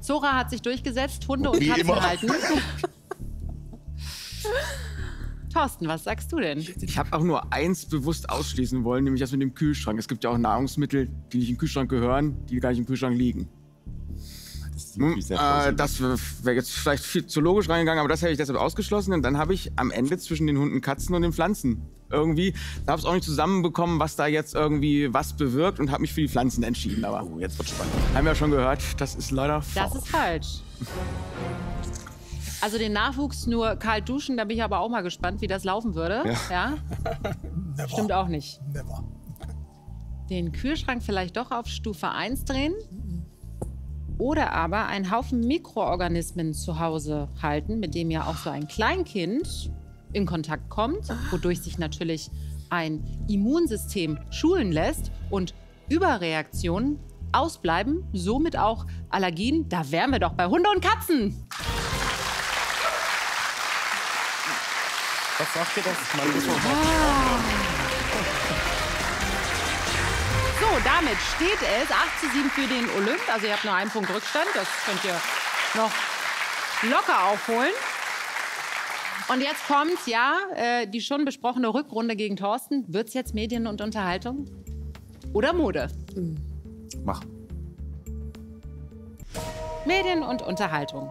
Zora hat sich durchgesetzt, Hunde und Wie Katzen immer. halten. Thorsten, was sagst du denn? Ich habe auch nur eins bewusst ausschließen wollen, nämlich das mit dem Kühlschrank. Es gibt ja auch Nahrungsmittel, die nicht im Kühlschrank gehören, die gar nicht im Kühlschrank liegen. Das wäre jetzt vielleicht viel zu logisch reingegangen, aber das hätte ich deshalb ausgeschlossen. Und dann habe ich am Ende zwischen den Hunden, Katzen und den Pflanzen irgendwie, da habe ich es auch nicht zusammenbekommen, was da jetzt irgendwie was bewirkt und habe mich für die Pflanzen entschieden. Aber Jetzt wird spannend. haben wir ja schon gehört, das ist leider Das falsch. ist falsch. Also den Nachwuchs nur kalt duschen, da bin ich aber auch mal gespannt, wie das laufen würde. Ja? Never. Stimmt auch nicht. Never. Den Kühlschrank vielleicht doch auf Stufe 1 drehen. Oder aber einen Haufen Mikroorganismen zu Hause halten, mit dem ja auch so ein Kleinkind in Kontakt kommt, wodurch sich natürlich ein Immunsystem schulen lässt und Überreaktionen ausbleiben, somit auch Allergien. Da wären wir doch bei Hunde und Katzen. Was sagt ihr das? So, damit steht es 8:7 für den Olymp. Also ihr habt nur einen Punkt Rückstand. Das könnt ihr noch locker aufholen. Und jetzt kommt ja die schon besprochene Rückrunde gegen Thorsten. Wird's jetzt Medien und Unterhaltung? Oder Mode? Mach. Medien und Unterhaltung.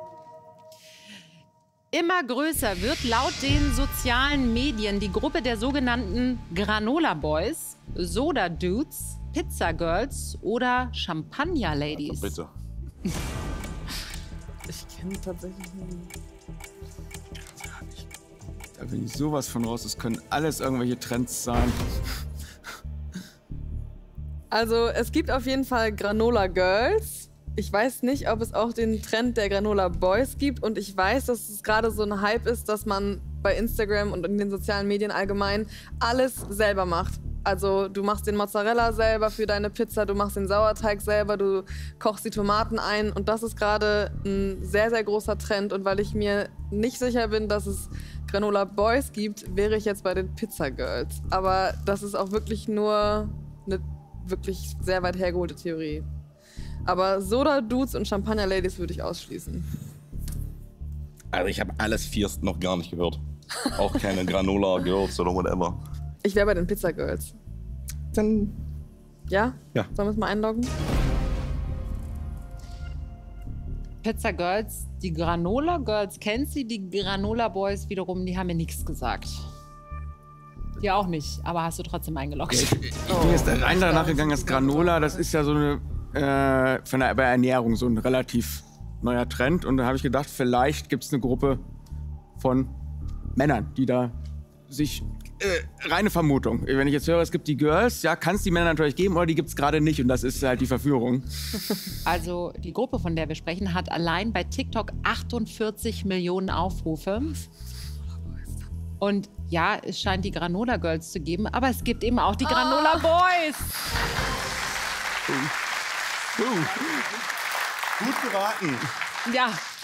Immer größer wird laut den sozialen Medien die Gruppe der sogenannten Granola Boys, Soda Dudes, Pizza Girls oder Champagner Ladies. Bitte. Ich kenne tatsächlich nicht. Da bin ich sowas von raus. Das können alles irgendwelche Trends sein. Also es gibt auf jeden Fall Granola Girls. Ich weiß nicht, ob es auch den Trend der Granola Boys gibt. Und ich weiß, dass es gerade so ein Hype ist, dass man bei Instagram und in den sozialen Medien allgemein alles selber macht. Also du machst den Mozzarella selber für deine Pizza, du machst den Sauerteig selber, du kochst die Tomaten ein. Und das ist gerade ein sehr, sehr großer Trend. Und weil ich mir nicht sicher bin, dass es Granola Boys gibt, wäre ich jetzt bei den Pizza Girls. Aber das ist auch wirklich nur eine wirklich sehr weit hergeholte Theorie. Aber Soda Dudes und Champagner Ladies würde ich ausschließen. Also ich habe alles Vierst noch gar nicht gehört. Auch keine Granola Girls oder whatever. Ich wäre bei den Pizza Girls. Dann Ja? Ja. Sollen wir es mal einloggen? Pizza Girls, die Granola Girls kennt sie, die Granola Boys wiederum, die haben mir nichts gesagt. Die auch nicht, aber hast du trotzdem eingeloggt. Ich bin jetzt rein danach gegangen, das Granola, das ist ja so eine, bei Ernährung so ein relativ neuer Trend. Und da habe ich gedacht, vielleicht gibt es eine Gruppe von Männern, die da sich, reine Vermutung. Wenn ich jetzt höre, es gibt die Girls, ja, kann es die Männer natürlich geben, oder die gibt es gerade nicht. Und das ist halt die Verführung. Also die Gruppe, von der wir sprechen, hat allein bei TikTok 48 Millionen Aufrufe. Und ja, es scheint die Granola Girls zu geben, aber es gibt eben auch die Granola Boys. gut geraten. Ja.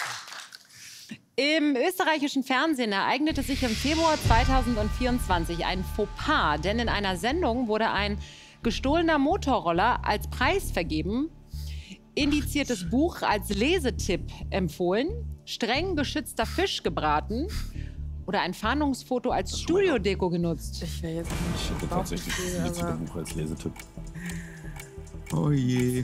Im österreichischen Fernsehen ereignete sich im Februar 2024 ein Fauxpas, denn in einer Sendung wurde ein gestohlener Motorroller als Preis vergeben, indiziertes Buch als Lesetipp empfohlen, streng geschützter Fisch gebraten oder ein Fahndungsfoto als Studiodeko genutzt. Ich wäre jetzt Ich hätte tatsächlich das letzte Buch als Lesetipp. Oh je.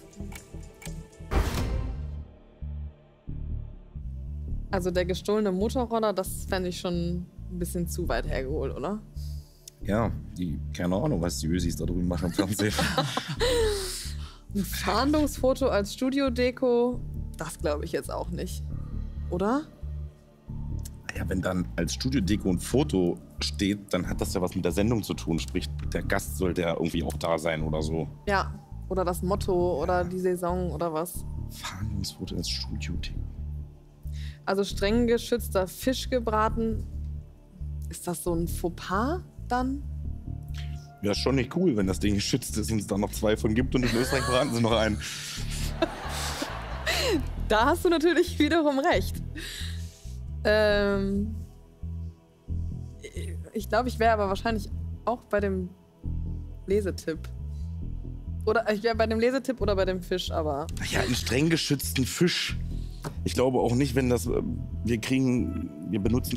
Also der gestohlene Motorroller, das fände ich schon ein bisschen zu weit hergeholt, oder? Ja, keine Ahnung, was die Ösis da drüben machen im Fernsehen. Ein Fahndungsfoto als Studiodeko, das glaube ich jetzt auch nicht. Oder? Ja, wenn dann als Studiodeko ein Foto steht, dann hat das ja was mit der Sendung zu tun. Sprich, der Gast sollte ja irgendwie auch da sein oder so. Ja. Oder das Motto oder die Saison oder was. Fahndungsfoto als Studiodeko. Also streng geschützter Fisch gebraten. Ist das so ein Fauxpas dann? Ja, ist schon nicht cool, wenn das Ding geschützt ist und es da noch 2 von gibt und in Österreich braten sie noch einen. Da hast du natürlich wiederum recht. Ich glaube, ich wäre aber wahrscheinlich auch bei dem Lesetipp. Oder ich wäre bei dem Lesetipp oder bei dem Fisch, aber. Ja, einen streng geschützten Fisch. Ich glaube auch nicht, wenn das. Wir benutzen